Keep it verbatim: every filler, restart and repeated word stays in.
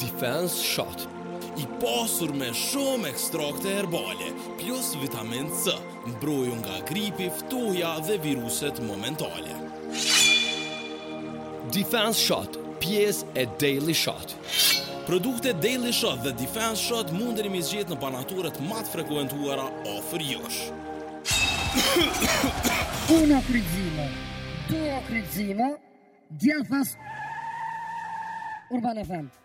Defense Shot, i pasur me shumë ekstrakte herbale, plus vitamin C, mbrojtur nga gripi, ftohja dhe viruset momentale. Defense Shot, pjesë e Daily Shot. Produktet Daily Shot dhe Defense Shot mundeni mi zgjedh në banaturet më të frekuentuara afër jush. Uno kryqëzime, duo kryqëzime, Djathas Urban F M.